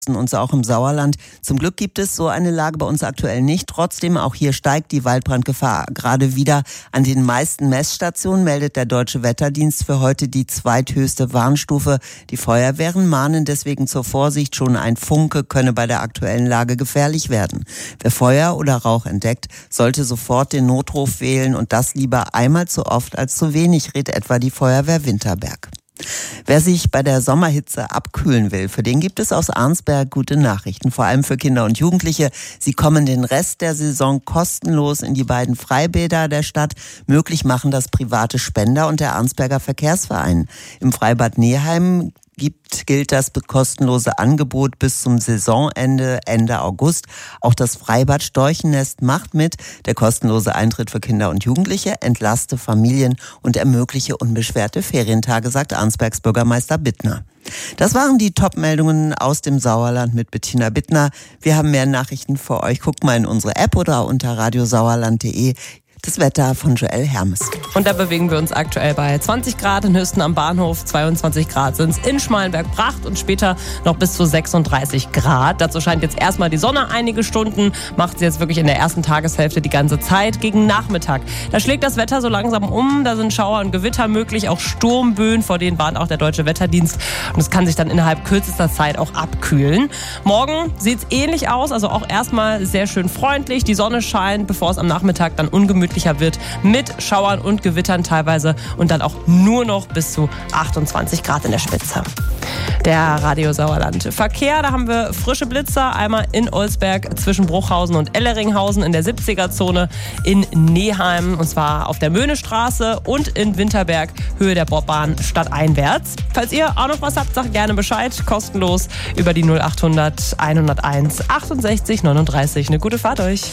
uns auch im Sauerland. Zum Glück gibt es so eine Lage bei uns aktuell nicht. Trotzdem, auch hier steigt die Waldbrandgefahr gerade wieder. An den meisten Messstationen meldet der Deutsche Wetterdienst für heute die zweithöchste Warnstufe. Die Feuerwehren mahnen deswegen zur Vorsicht. Schon ein Funke könne bei der aktuellen Lage gefährlich werden. Wer Feuer oder Rauch entdeckt, sollte sofort den Notruf wählen und das lieber einmal zu oft als zu wenig, rät etwa die Feuerwehr Winterberg. Wer sich bei der Sommerhitze abkühlen will, für den gibt es aus Arnsberg gute Nachrichten, vor allem für Kinder und Jugendliche. Sie kommen den Rest der Saison kostenlos in die beiden Freibäder der Stadt. Möglich machen das private Spender und der Arnsberger Verkehrsverein. Im Freibad Neheim gilt das kostenlose Angebot bis zum Saisonende, Ende August. Auch das Freibad Storchennest macht mit. Der kostenlose Eintritt für Kinder und Jugendliche entlaste Familien und ermögliche unbeschwerte Ferientage, sagt Arnsbergs Bürgermeister Bittner. Das waren die Top-Meldungen aus dem Sauerland mit Bettina Bittner. Wir haben mehr Nachrichten für euch. Guckt mal in unsere App oder unter radiosauerland.de. Das Wetter von Joel Hermes. Und da bewegen wir uns aktuell bei 20 Grad in Hüsten am Bahnhof, 22 Grad sind es in Schmalenberg-Pracht und später noch bis zu 36 Grad. Dazu scheint jetzt erstmal die Sonne einige Stunden, macht sie jetzt wirklich in der ersten Tageshälfte die ganze Zeit. Gegen Nachmittag, da schlägt das Wetter so langsam um, da sind Schauer und Gewitter möglich, auch Sturmböen, vor denen warnt auch der Deutsche Wetterdienst. Und es kann sich dann innerhalb kürzester Zeit auch abkühlen. Morgen sieht es ähnlich aus, also auch erstmal sehr schön freundlich. Die Sonne scheint, bevor es am Nachmittag dann ungemütlich wird mit Schauern und Gewittern teilweise und dann auch nur noch bis zu 28 Grad in der Spitze. Der Radio Sauerland Verkehr, da haben wir frische Blitzer, einmal in Olsberg zwischen Bruchhausen und Elleringhausen in der 70er-Zone, in Neheim und zwar auf der Möhnestraße und in Winterberg Höhe der Bobbahn stadteinwärts. Falls ihr auch noch was habt, sagt gerne Bescheid, kostenlos über die 0800 101 68 39. Eine gute Fahrt euch.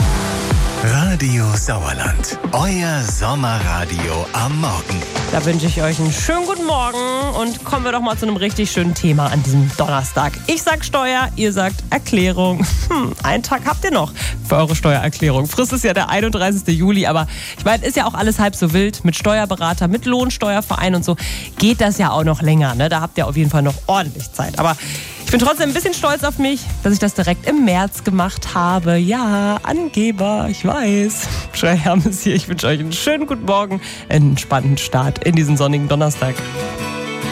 Radio Sauerland, euer Sommerradio am Morgen. Da wünsche ich euch einen schönen guten Morgen und kommen wir doch mal zu einem richtig schönen Thema an diesem Donnerstag. Ich sag Steuer, ihr sagt Erklärung. Einen Tag habt ihr noch für eure Steuererklärung. Frist ist ja der 31. Juli, aber ich meine, ist ja auch alles halb so wild. Mit Steuerberater, mit Lohnsteuerverein und so geht das ja auch noch länger. Ne? Da habt ihr auf jeden Fall noch ordentlich Zeit. Aber ich bin trotzdem ein bisschen stolz auf mich, dass ich das direkt im März gemacht habe. Ja, Angeber, ich weiß. Joel Hermes hier, ich wünsche euch einen schönen guten Morgen, einen entspannten Start in diesen sonnigen Donnerstag.